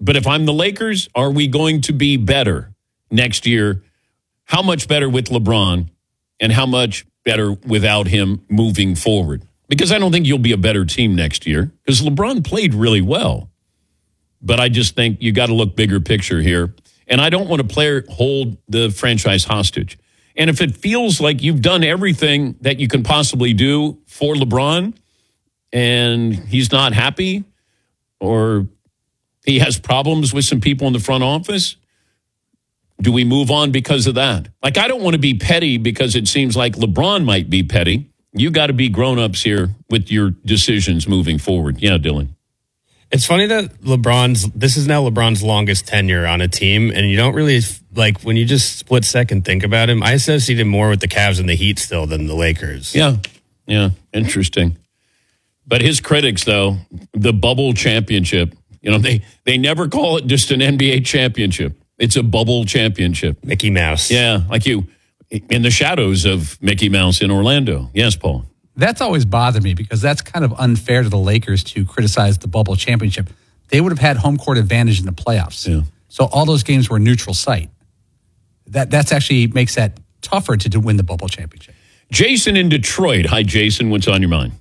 But if I'm the Lakers, are we going to be better next year? How much better with LeBron and how much better without him moving forward? Because I don't think you'll be a better team next year because LeBron played really well. But I just think you got to look bigger picture here. And I don't want a player hold the franchise hostage. And if it feels like you've done everything that you can possibly do for LeBron and he's not happy or he has problems with some people in the front office, do we move on because of that? Like, I don't want to be petty because it seems like LeBron might be petty. You got to be grown-ups here with your decisions moving forward. Yeah, Dylan. It's funny that this is now LeBron's longest tenure on a team, and you don't really, like, when you just split second think about him, I associate him more with the Cavs and the Heat still than the Lakers. Yeah, interesting. But his critics, though, the bubble championship, they never call it just an NBA championship. It's a bubble championship. Mickey Mouse. Yeah, like you, in the shadows of Mickey Mouse in Orlando. Yes, Paul. That's always bothered me because that's kind of unfair to the Lakers to criticize the bubble championship. They would have had home court advantage in the playoffs. Yeah. So all those games were neutral site. That's actually makes that tougher to win the bubble championship. Jason in Detroit. Hi, Jason. What's on your mind?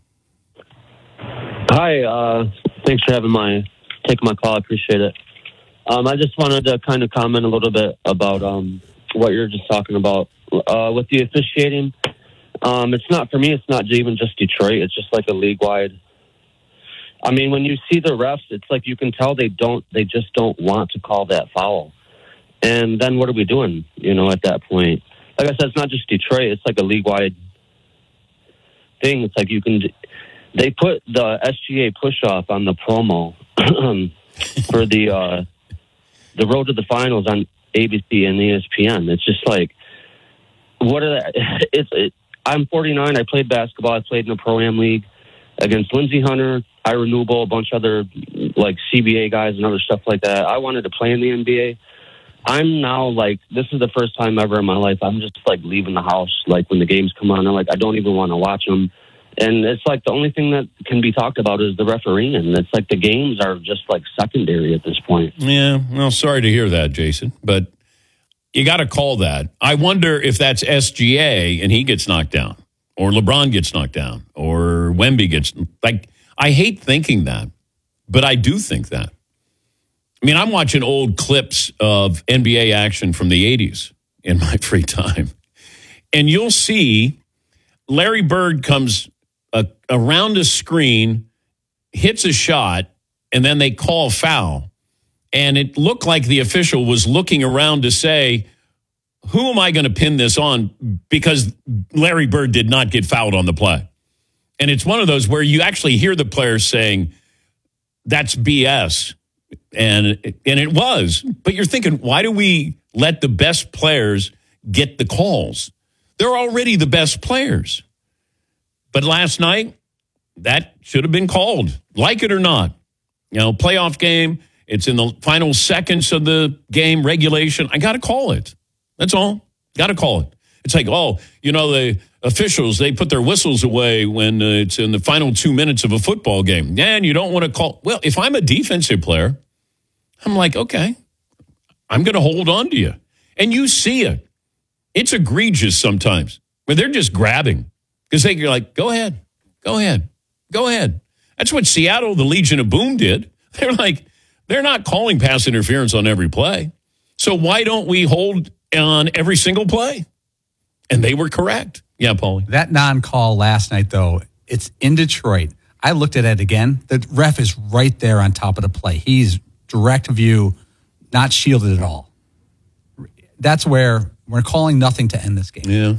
Hi. Thanks for taking my call. I appreciate it. I just wanted to kind of comment a little bit about what you're just talking about with the officiating. It's not, for me, it's not even just Detroit. It's just like a league-wide. I mean, when you see the refs, it's like you can tell they just don't want to call that foul. And then what are we doing, at that point? Like I said, it's not just Detroit. It's like a league-wide thing. It's like they put the SGA push-off on the promo for the Road to the Finals on ABC and ESPN. It's just like, what are that? I'm 49. I played basketball. I played in a Pro-Am league against Lindsey Hunter, Ira Newble, a bunch of other like CBA guys and other stuff like that. I wanted to play in the NBA. I'm now like, this is the first time ever in my life I'm just like leaving the house. Like when the games come on, I don't even want to watch them. And it's like the only thing that can be talked about is the refereeing. And it's like the games are just like secondary at this point. Yeah, well, sorry to hear that, Jason. But you got to call that. I wonder if that's SGA and he gets knocked down, or LeBron gets knocked down, or Wemby gets, like, I hate thinking that, but I do think that. I mean, I'm watching old clips of NBA action from the 80s in my free time, and you'll see Larry Bird comes around a screen, hits a shot, and then they call foul. And it looked like the official was looking around to say, who am I going to pin this on? Because Larry Bird did not get fouled on the play. And it's one of those where you actually hear the players saying, that's BS. And it was. But you're thinking, why do we let the best players get the calls? They're already the best players. But last night, that should have been called, like it or not. Playoff game. It's in the final seconds of the game, regulation. I got to call it. That's all. Got to call it. It's like, the officials, they put their whistles away when it's in the final 2 minutes of a football game. And you don't want to call. Well, if I'm a defensive player, I'm like, okay, I'm going to hold on to you. And you see it. It's egregious sometimes. But they're just grabbing. Because you're like, go ahead. That's what Seattle, the Legion of Boom did. They're like, they're not calling pass interference on every play. So why don't we hold on every single play? And they were correct. Yeah, Paulie. That non-call last night, though, it's in Detroit. I looked at it again. The ref is right there on top of the play. He's direct view, not shielded at all. That's where we're calling nothing to end this game. Yeah.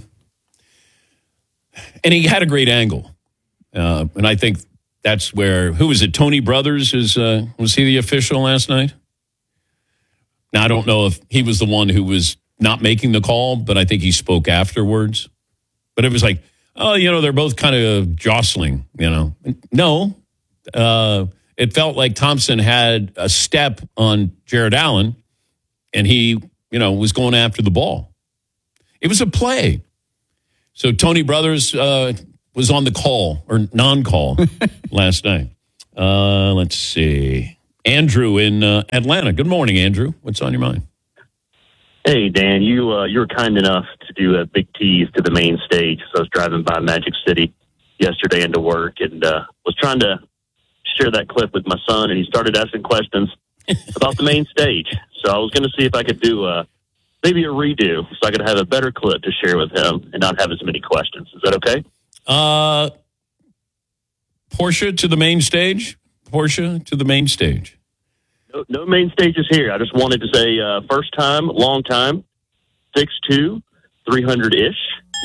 And he had a great angle. And I think that's where, who was it? Tony Brothers was he the official last night? Now, I don't know if he was the one who was not making the call, but I think he spoke afterwards. But it was like, they're both kind of jostling, No, it felt like Thompson had a step on Jared Allen, and he, was going after the ball. It was a play. So Tony Brothers was on the call or non-call last night. Let's see. Andrew in Atlanta. Good morning, Andrew. What's on your mind? Hey, Dan, you were kind enough to do a big tease to the main stage. So I was driving by Magic City yesterday into work and was trying to share that clip with my son, and he started asking questions about the main stage. So I was going to see if I could do maybe a redo so I could have a better clip to share with him and not have as many questions. Is that okay? Porsche to the main stage? Porsche to the main stage. No main stages here. I just wanted to say first time, long time, 6'2", 300-ish.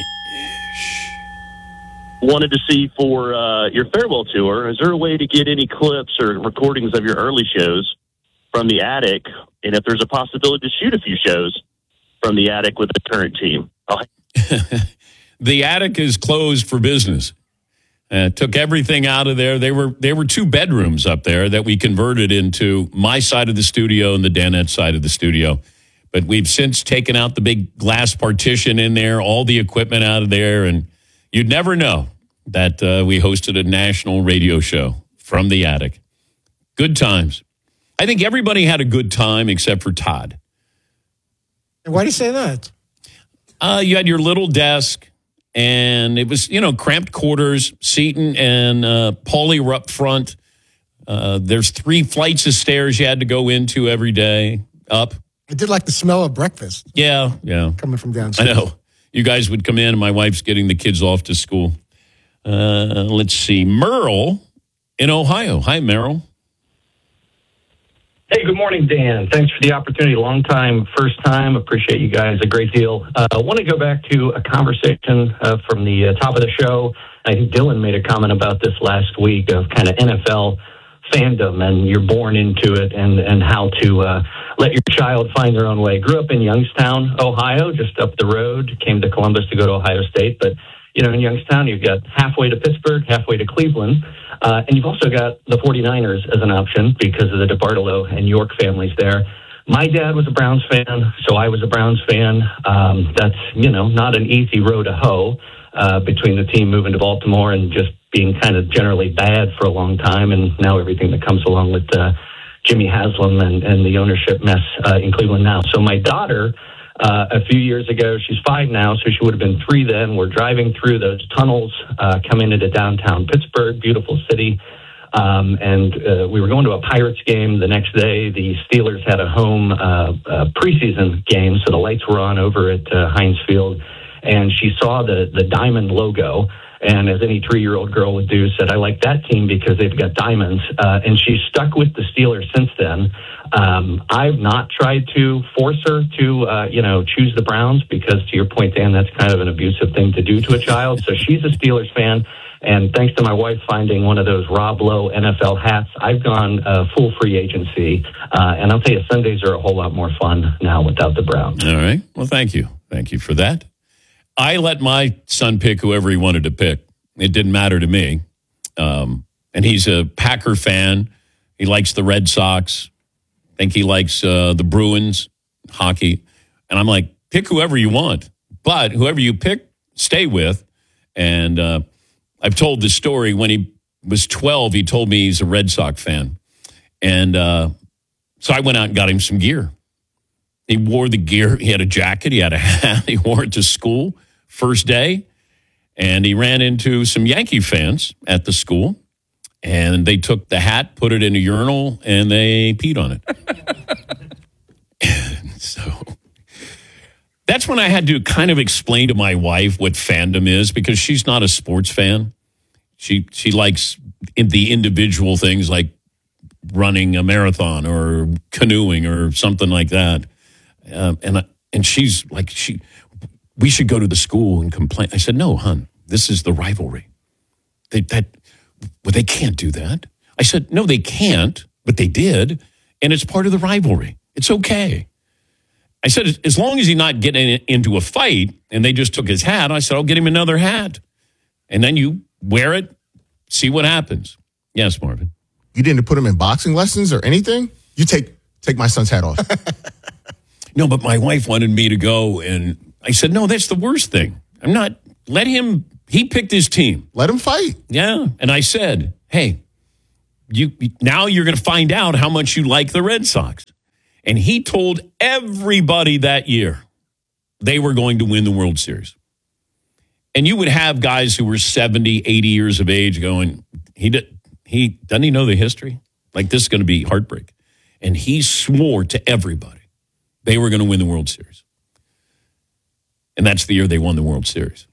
Wanted to see for your farewell tour, is there a way to get any clips or recordings of your early shows from the attic? And if there's a possibility to shoot a few shows from the attic with the current team? The attic is closed for business. Took everything out of there. There were 2 bedrooms up there that we converted into my side of the studio and the Danette side of the studio. But we've since taken out the big glass partition in there, all the equipment out of there, and you'd never know that we hosted a national radio show from the attic. Good times. I think everybody had a good time except for Todd. Why do you say that? You had your little desk. And it was, cramped quarters. Seton and Paulie were up front. There's 3 flights of stairs you had to go into every day up. I did like the smell of breakfast. Yeah. Coming from downstairs. I know. You guys would come in, and my wife's getting the kids off to school. Let's see. Merle in Ohio. Hi, Merle. Hey, good morning, Dan. Thanks for the opportunity. Long time, first time. Appreciate you guys a great deal. I want to go back to a conversation from the top of the show. I think Dylan made a comment about this last week of kind of NFL fandom, and you're born into it, and how to let your child find their own way. Grew up in Youngstown, Ohio, just up the road. Came to Columbus to go to Ohio State, but in Youngstown, you've got halfway to Pittsburgh, halfway to Cleveland, and you've also got the 49ers as an option because of the DeBartolo and York families there. My dad was a Browns fan, so I was a Browns fan. That's, not an easy row to hoe between the team moving to Baltimore and just being kind of generally bad for a long time, and now everything that comes along with Jimmy Haslam and the ownership mess in Cleveland now. So my daughter, a few years ago, she's 5 now, so she would have been 3 then. We're driving through those tunnels coming into downtown Pittsburgh, beautiful city. And we were going to a Pirates game the next day. The Steelers had a home preseason game, so the lights were on over at Heinz Field. And she saw the diamond logo, and as any 3-year-old girl would do, said, I like that team because they've got diamonds. And she's stuck with the Steelers since then. I've not tried to force her to, choose the Browns because, to your point, Dan, that's kind of an abusive thing to do to a child. So she's a Steelers fan. And thanks to my wife finding one of those Rob Lowe NFL hats, I've gone full free agency. And I'll tell you, Sundays are a whole lot more fun now without the Browns. All right. Well, thank you. Thank you for that. I let my son pick whoever he wanted to pick. It didn't matter to me. And he's a Packer fan. He likes the Red Sox. I think he likes the Bruins, hockey. And I'm like, pick whoever you want. But whoever you pick, stay with. And I've told this story. When he was 12, he told me he's a Red Sox fan. And so I went out and got him some gear. He wore the gear. He had a jacket. He had a hat. He wore it to school first day. And he ran into some Yankee fans at the school. And they took the hat, put it in a urinal, and they peed on it. And so that's when I had to kind of explain to my wife what fandom is, because she's not a sports fan. She likes the individual things like running a marathon or canoeing or something like that. And she's like, we should go to the school and complain. I said, no, hon, this is the rivalry. They can't do that. I said, no, they can't, but they did. And it's part of the rivalry. It's okay. I said, as long as he's not getting into a fight, and they just took his hat, I said, I'll get him another hat. And then you wear it, see what happens. Yes, Marvin. You didn't put him in boxing lessons or anything? You take my son's hat off. No, but my wife wanted me to go, and I said, no, that's the worst thing. I'm not, he picked his team. Let him fight. Yeah. And I said, hey, now you're going to find out how much you like the Red Sox. And he told everybody that year they were going to win the World Series. And you would have guys who were 70, 80 years of age going, doesn't he know the history? Like, this is going to be heartbreak. And he swore to everybody they were going to win the World Series. And that's the year they won the World Series.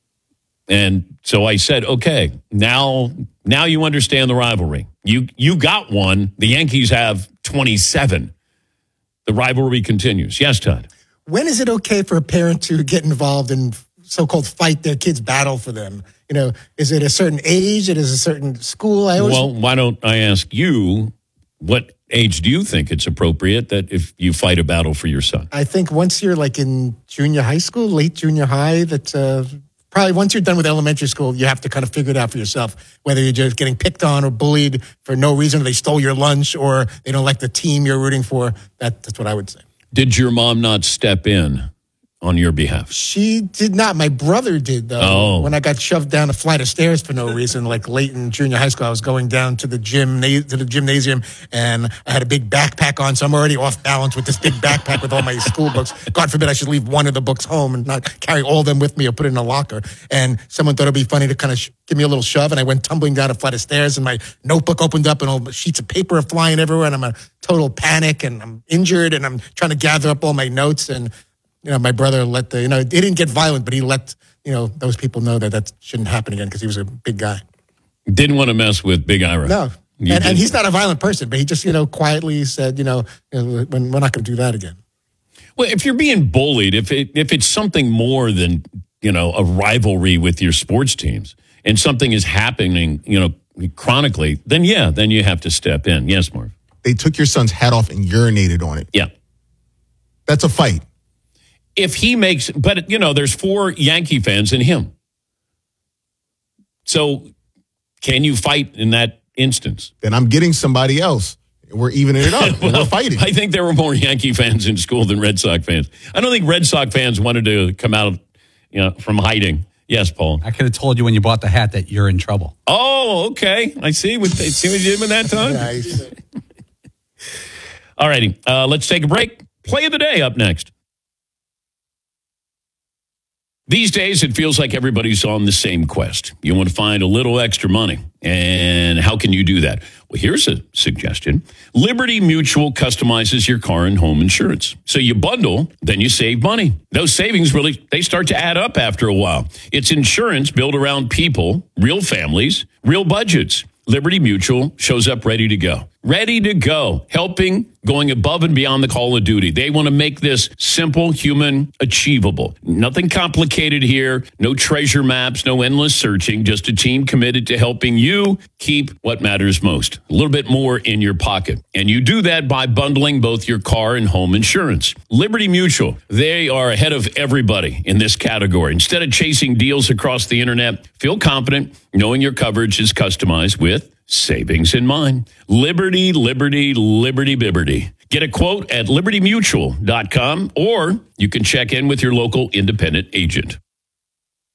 And so I said, okay, now you understand the rivalry. You got one. The Yankees have 27. The rivalry continues. Yes, Todd. When is it okay for a parent to get involved in so-called fight their kids' battle for them? You know, is it a certain age? It is a certain school? Well, why don't I ask you, what age do you think it's appropriate that if you fight a battle for your son? I think once you're like in junior high school, late junior high, that probably once you're done with elementary school, you have to kind of figure it out for yourself, whether you're just getting picked on or bullied for no reason, or they stole your lunch, or they don't like the team you're rooting for. That's what I would say. Did your mom not step in on your behalf? She did not. My brother did, though. Oh. When I got shoved down a flight of stairs for no reason, like late in junior high school, I was going down to the gymnasium, and I had a big backpack on, so I'm already off balance with this big backpack with all my school books. God forbid I should leave one of the books home and not carry all of them with me or put it in a locker. And someone thought it'd be funny to kind of give me a little shove, and I went tumbling down a flight of stairs, and my notebook opened up, and all sheets of paper are flying everywhere, and I'm in a total panic, and I'm injured, and I'm trying to gather up all my notes, and my brother he didn't get violent, but he let, those people know that shouldn't happen again because he was a big guy. Didn't want to mess with Big Ira. No. And he's not a violent person, but he just, quietly said, we're not going to do that again. Well, if you're being bullied, if it's something more than, a rivalry with your sports teams and something is happening, chronically, then you have to step in. Yes, Marv. They took your son's hat off and urinated on it. Yeah. That's a fight. If he makes, but there's 4 Yankee fans in him. So can you fight in that instance? Then I'm getting somebody else. We're evening it up. We're fighting. I think there were more Yankee fans in school than Red Sox fans. I don't think Red Sox fans wanted to come out, from hiding. Yes, Paul. I could have told you when you bought the hat that you're in trouble. Oh, okay. I see. See what you did with that, Todd? Nice. All righty. Let's take a break. Play of the day up next. These days, it feels like everybody's on the same quest. You want to find a little extra money. And how can you do that? Well, here's a suggestion. Liberty Mutual customizes your car and home insurance. So you bundle, then you save money. Those savings they start to add up after a while. It's insurance built around people, real families, real budgets. Liberty Mutual shows up ready to go. Ready to go. Helping, going above and beyond the call of duty. They want to make this simple, human, achievable. Nothing complicated here. No treasure maps, no endless searching. Just a team committed to helping you keep what matters most. A little bit more in your pocket. And you do that by bundling both your car and home insurance. Liberty Mutual, they are ahead of everybody in this category. Instead of chasing deals across the internet, feel confident knowing your coverage is customized with savings in mind. Liberty, liberty, liberty, bibberty. Get a quote at libertymutual.com, or you can check in with your local independent agent.